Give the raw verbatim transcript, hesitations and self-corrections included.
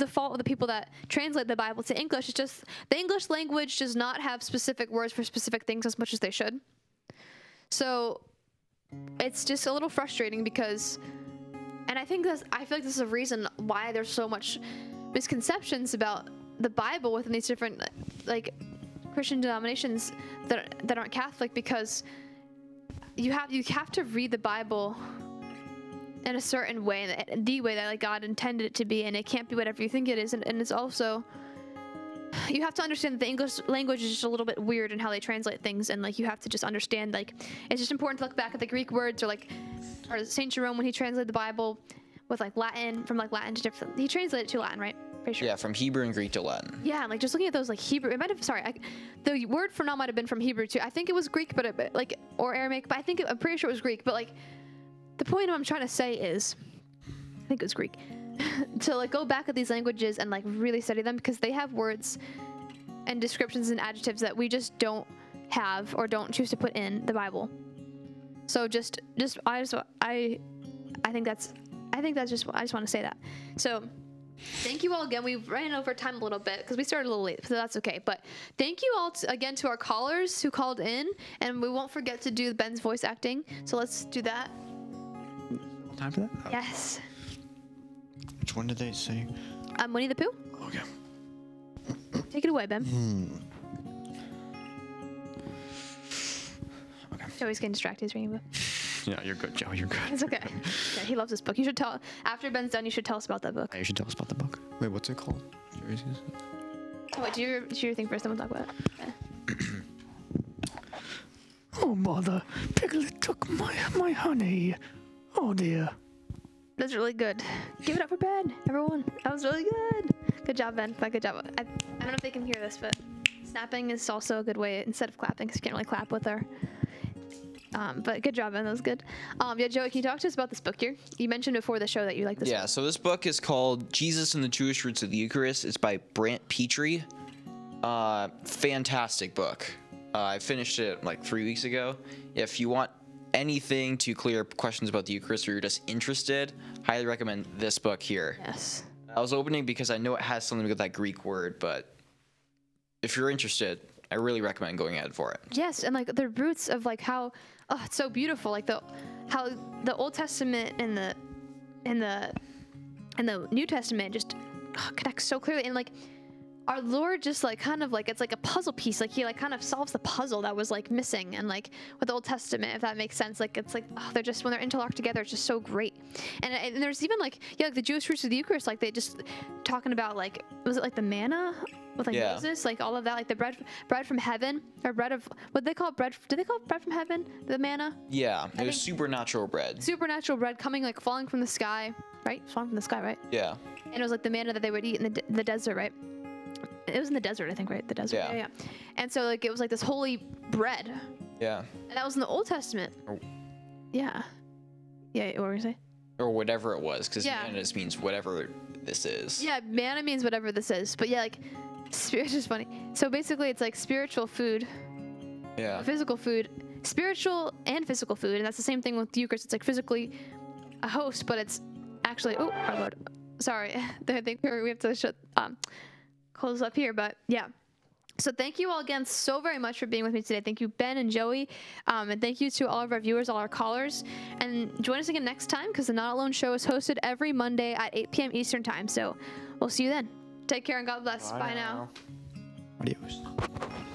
the fault of the people that translate the Bible to English. It's just the English language does not have specific words for specific things as much as they should. So it's just a little frustrating because, and I think that's, I feel like this is a reason why there's so much misconceptions about the Bible within these different like Christian denominations that that aren't Catholic, because you have you have to read the Bible in a certain way, the way that like God intended it to be, and it can't be whatever you think it is. And, and it's also, you have to understand that the English language is just a little bit weird in how they translate things, and like you have to just understand, like it's just important to look back at the Greek words, or like or Saint Jerome when he translated the Bible with like Latin, from like Latin to different, he translated it to Latin, right? Pretty sure. Yeah, from Hebrew and Greek to Latin. Yeah, like just looking at those like Hebrew, it might have, sorry, I, the word for now might have been from Hebrew too. I think it was Greek, but it, like, or Aramaic, but I think, it, I'm pretty sure it was Greek, but like, the point I'm trying to say is, I think it was Greek, to like go back at these languages and like really study them, because they have words and descriptions and adjectives that we just don't have or don't choose to put in the Bible. So just, just, I just, I, I think that's, I think that's just, I just want to say that. So thank you all again. We ran over time a little bit because we started a little late, so that's okay. But thank you all to, again to our callers who called in, and we won't forget to do Ben's voice acting. So let's do that. Time for that? Oh. Yes. Which one did they say? Um, Winnie the Pooh. Okay. Take it away, Ben. Hmm. Okay. Joey's getting distracted. He's reading a book. Yeah, you're good, Joe. You're good. It's okay. Yeah, he loves this book. You should tell, after Ben's done, you should tell us about that book. Yeah, you should tell us about the book. Wait, what's it called? Oh, wait, do your, do your thing first, then we'll talk about it. Yeah. Oh, mother, Piglet took my my honey. Oh, dear. That's really good. Give it up for Ben, everyone. That was really good. Good job, Ben. But good job. I, I don't know if they can hear this, but snapping is also a good way instead of clapping, because you can't really clap with our... Um, but good job, Ben. That was good. Um, yeah, Joey, can you talk to us about this book here? You mentioned before the show that you like this Yeah, book. so this book is called Jesus and the Jewish Roots of the Eucharist. It's by Brant Petrie. Uh, fantastic book. Uh, I finished it like three weeks ago. If you want anything to clear up questions about the Eucharist, or you're just interested, highly recommend this book here. Yes. I was opening because I know it has something to do with that Greek word, but if you're interested, I really recommend going ahead for it. Yes, and like the roots of like how, oh, it's so beautiful. Like the, how the Old Testament and the, and the, and the New Testament just oh, connects so clearly. And like our Lord just like kind of like, it's like a puzzle piece. Like he like kind of solves the puzzle that was like missing. And like with the Old Testament, if that makes sense, like it's like, oh, they're just, when they're interlocked together, it's just so great. And, and there's even like, yeah, like the Jewish roots of the Eucharist, like they just talking about like, was it like the manna? With like Yeah. Moses, like all of that, like the bread, bread from heaven, or bread of what they call it, bread. Do they call it bread from heaven? The manna, Yeah, it was think- supernatural bread. supernatural bread coming, like falling from the sky, right? Falling from the sky, right? Yeah, And it was like the manna that they would eat in the, de- the desert, right? It was in the desert, I think, right? The desert. Yeah. yeah, yeah. And so like it was like this holy bread, yeah. and that was in the Old Testament. Oh. Yeah. Yeah. What were you gonna say? Or whatever it was, because Yeah. manna just means whatever this is. Yeah, manna means whatever this is, but yeah, like spirit is funny. So basically, it's like spiritual food. Yeah. Physical food, spiritual and physical food, and that's the same thing with the Eucharist. It's like physically a host, but it's actually, oh, our Lord, sorry, I think we have to shut, um, close up here, but yeah. So thank you all again so very much for being with me today. Thank you, Ben and Joey, um, and thank you to all of our viewers, all our callers, and join us again next time, because the Not Alone Show is hosted every Monday at eight p m Eastern Time. So we'll see you then. Take care and God bless. Bye, Bye now. Adios.